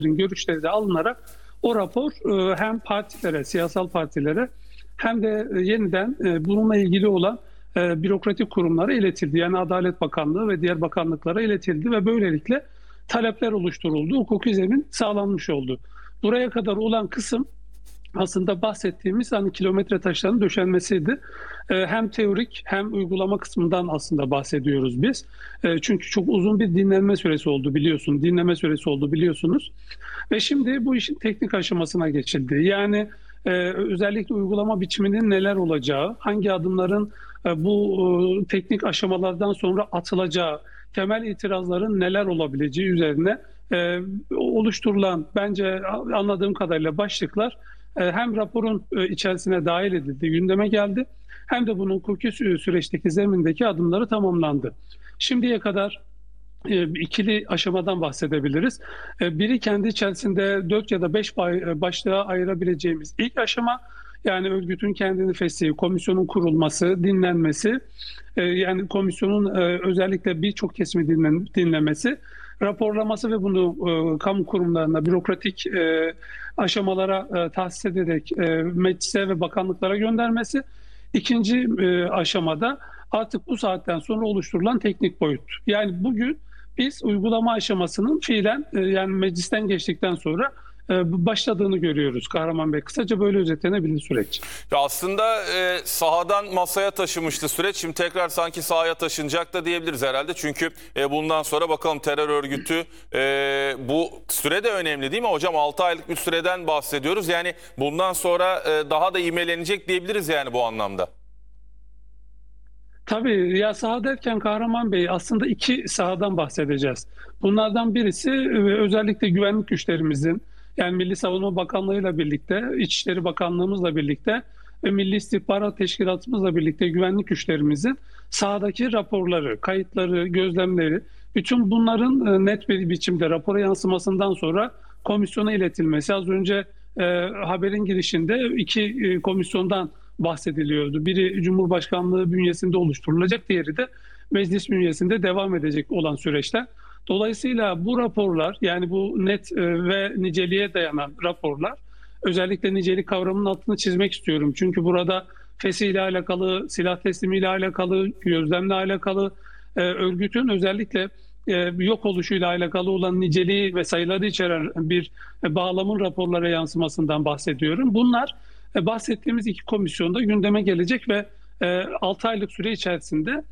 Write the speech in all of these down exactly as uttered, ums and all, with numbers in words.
görüşleri de alınarak o rapor e, hem partilere, siyasal partilere hem de e, yeniden e, bununla ilgili olan e, bürokratik kurumlara iletildi. Yani Adalet Bakanlığı ve diğer bakanlıklara iletildi ve böylelikle talepler oluşturuldu. Hukuki zemin sağlanmış oldu. Buraya kadar olan kısım aslında bahsettiğimiz hani kilometre taşlarının döşenmesiydi. Ee, hem teorik hem uygulama kısmından aslında bahsediyoruz biz. Ee, çünkü çok uzun bir dinlenme süresi oldu biliyorsun. Dinleme süresi oldu biliyorsunuz. Ve şimdi bu işin teknik aşamasına geçildi. Yani e, özellikle uygulama biçiminin neler olacağı, hangi adımların e, bu e, teknik aşamalardan sonra atılacağı, temel itirazların neler olabileceği üzerine e, oluşturulan bence anladığım kadarıyla başlıklar hem raporun içerisine dahil edildi, gündeme geldi, hem de bunun hukuki süreçteki zemindeki adımları tamamlandı. Şimdiye kadar ikili aşamadan bahsedebiliriz. Biri kendi içerisinde dört ya da beş başlığa ayırabileceğimiz ilk aşama, yani örgütün kendini fesheyi, komisyonun kurulması, dinlenmesi, yani komisyonun özellikle birçok kesimi dinlemesi, raporlaması ve bunu e, kamu kurumlarına, bürokratik e, aşamalara e, tahsis ederek e, meclise ve bakanlıklara göndermesi. İkinci e, aşamada artık bu saatten sonra oluşturulan teknik boyut. Yani bugün biz uygulama aşamasının fiilen e, yani meclisten geçtikten sonra başladığını görüyoruz Kahraman Bey. Kısaca böyle özetlenebilir süreç. Ya aslında e, sahadan masaya taşımıştı süreç. Şimdi tekrar sanki sahaya taşınacak da diyebiliriz herhalde. Çünkü e, bundan sonra bakalım terör örgütü, e, bu süre de önemli değil mi hocam? altı aylık bir süreden bahsediyoruz. Yani bundan sonra e, daha da ivmelenecek diyebiliriz yani bu anlamda. Tabii ya, saha derken Kahraman Bey aslında iki sahadan bahsedeceğiz. Bunlardan birisi özellikle güvenlik güçlerimizin, yani Milli Savunma Bakanlığı'yla birlikte, İçişleri Bakanlığımızla birlikte ve Milli İstihbarat Teşkilatımızla birlikte güvenlik güçlerimizin sahadaki raporları, kayıtları, gözlemleri, bütün bunların net bir biçimde rapora yansımasından sonra komisyona iletilmesi. Az önce e, haberin girişinde iki e, komisyondan bahsediliyordu. Biri Cumhurbaşkanlığı bünyesinde oluşturulacak, diğeri de meclis bünyesinde devam edecek olan süreçler. Dolayısıyla bu raporlar, yani bu net ve niceliğe dayanan raporlar, özellikle nicelik kavramının altını çizmek istiyorum. Çünkü burada fesih ile alakalı, silah teslimi ile alakalı, gözlemle alakalı, örgütün özellikle yok oluşuyla alakalı olan niceliği ve sayıları içeren bir bağlamın raporlara yansımasından bahsediyorum. Bunlar bahsettiğimiz iki komisyonda gündeme gelecek ve altı aylık süre içerisinde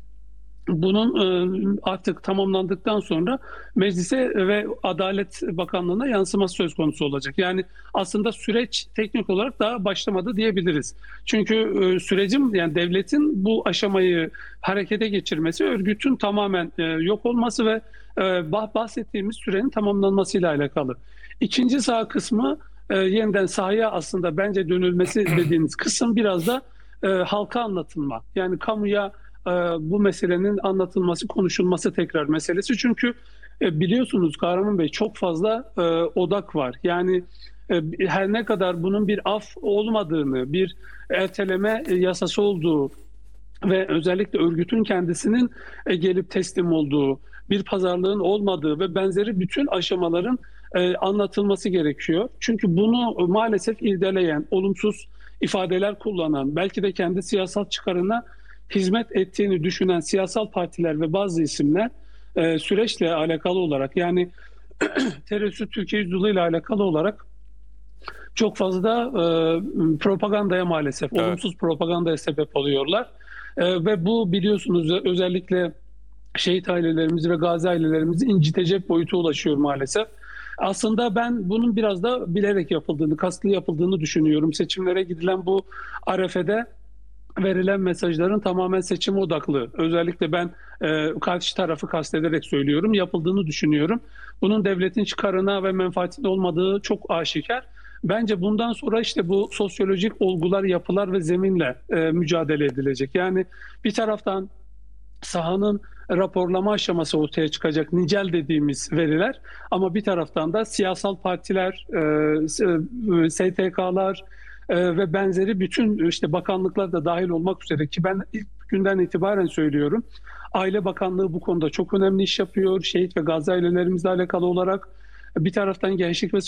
bunun artık tamamlandıktan sonra meclise ve Adalet Bakanlığı'na yansıması söz konusu olacak. Yani aslında süreç teknik olarak daha başlamadı diyebiliriz. Çünkü sürecin, yani devletin bu aşamayı harekete geçirmesi, örgütün tamamen yok olması ve bahsettiğimiz sürenin tamamlanmasıyla alakalı. İkinci saha kısmı, yeniden sahaya aslında bence dönülmesi dediğiniz kısım biraz da halka anlatılma. Yani kamuya bu meselenin anlatılması, konuşulması tekrar meselesi. Çünkü biliyorsunuz Kahraman Bey, çok fazla odak var. Yani her ne kadar bunun bir af olmadığını, bir erteleme yasası olduğu ve özellikle örgütün kendisinin gelip teslim olduğu, bir pazarlığın olmadığı ve benzeri bütün aşamaların anlatılması gerekiyor. Çünkü bunu maalesef irdeleyen, olumsuz ifadeler kullanan, belki de kendi siyasal çıkarına hizmet ettiğini düşünen siyasal partiler ve bazı isimler e, süreçle alakalı olarak, yani terörsüz Türkiye yüzyılı alakalı olarak çok fazla e, propagandaya maalesef, evet, olumsuz propagandaya sebep oluyorlar. E, ve bu biliyorsunuz özellikle şehit ailelerimizi ve gazi ailelerimizi incitecek boyuta ulaşıyor maalesef. Aslında ben bunun biraz da bilerek yapıldığını, kastlı yapıldığını düşünüyorum. Seçimlere gidilen bu arefede verilen mesajların tamamen seçim odaklı, özellikle ben e, karşı tarafı kastederek söylüyorum, yapıldığını düşünüyorum. Bunun devletin çıkarına ve menfaatine olmadığı çok aşikar. Bence bundan sonra işte bu sosyolojik olgular, yapılar ve zeminle e, mücadele edilecek. Yani bir taraftan sahanın raporlama aşaması ortaya çıkacak, nicel dediğimiz veriler, ama bir taraftan da siyasal partiler, e, S T K'lar, Ee, ve benzeri bütün işte bakanlıklar da dahil olmak üzere, ki ben ilk günden itibaren söylüyorum, Aile Bakanlığı bu konuda çok önemli iş yapıyor. Şehit ve gazi ailelerimizle alakalı olarak bir taraftan Gençlik ve